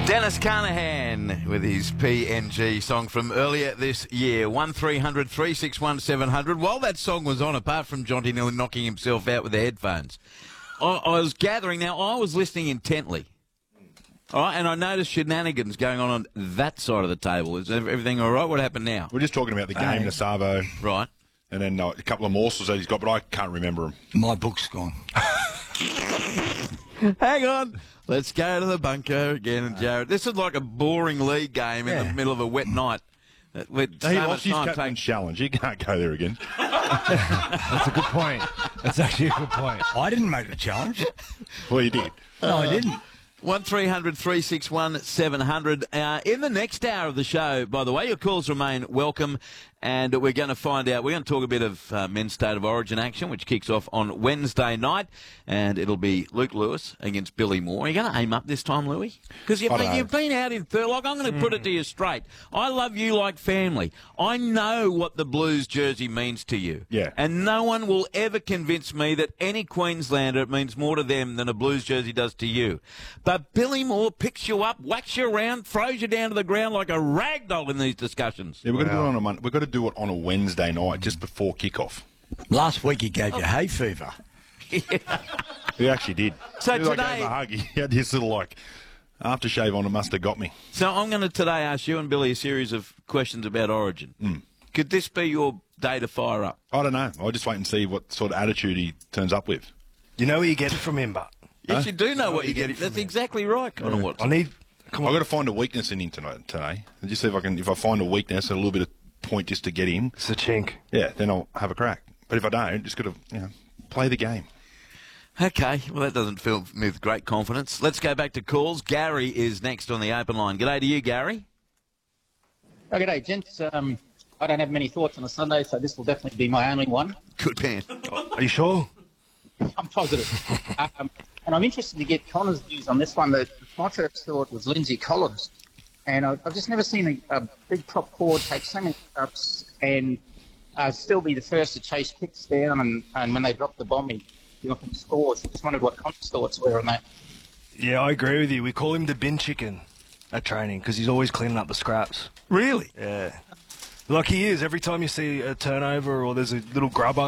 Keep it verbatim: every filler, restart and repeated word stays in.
Dennis Carnahan with his P N G song from earlier this year. one three hundred three six one seven hundred. While that song was on, apart from Jonty nearly knocking himself out with the headphones, I, I was gathering. Now, I was listening intently. All right, and I noticed shenanigans going on on that side of the table. Is everything all right? What happened now? We're just talking about the game, the Savo. Right. And then uh, a couple of morsels that he's got, but I can't remember them. My book's gone. Hang on. Let's go to the bunker again. And Jared, this is like a boring league game Yeah. in the middle of a wet night. With He so lost much his time captain's challenge. He can't go there again. That's a good point. That's actually a good point. I didn't make the challenge. Well, you did. No, I didn't. one three hundred three six one seven hundred. Uh, in the next hour of the show, by the way, your calls remain welcome, and we're going to find out, we're going to talk a bit of uh, men's State of Origin action, which kicks off on Wednesday night, and it'll be Luke Lewis against Billy Moore. Are you going to aim up this time, Louis? Because you've, I don't know. you've been out in third. Like, I'm going to put it to you straight. I love you like family. I know what the Blues jersey means to you. Yeah. And no one will ever convince me that any Queenslander, it means more to them than a Blues jersey does to you. But Billy Moore picks you up, whacks you around, throws you down to the ground like a rag doll in these discussions. Yeah, we've got to do it on a Mon- we've got to do it on a Wednesday night, just before kickoff. Last week he gave you hay fever. He actually did. So As soon as I today- gave him a hug, he had this little like aftershave on. It must have got me. So I'm going to today ask you and Billy a series of questions about Origin. Mm. Could this be your day to fire up? I don't know. I'll just wait and see what sort of attitude he turns up with. You know where you get it from him, but Yes, Huh? you do know what you you're get getting. it from That's him. exactly right, Connor Watson. I need. Come I've on, got to find a weakness in him tonight. Today, and just see if I can. If I find a weakness, a little bit of point just to get him. it's a chink. Yeah, then I'll have a crack. But if I don't, just got to you know play the game. Okay, well, that doesn't fill me with great confidence. Let's go back to calls. Gary is next on the open line. G'day to you, Gary. Oh, g'day, gents. Um, I don't have many thoughts on a Sunday, so this will definitely be my only one. Good man. Are you sure? I'm positive. um, and I'm interested to get Connor's views on this one. The, my first thought was Lindsay Collins. And I, I've just never seen a, a big prop forward take so many ups and uh, still be the first to chase kicks down. And, and when they drop the bomb, he you know, from scores. I just wondered what Connor's thoughts were on that. Yeah, I agree with you. We call him the bin chicken at training because he's always cleaning up the scraps. Really? Yeah. Like he is. Every time you see a turnover or there's a little grubber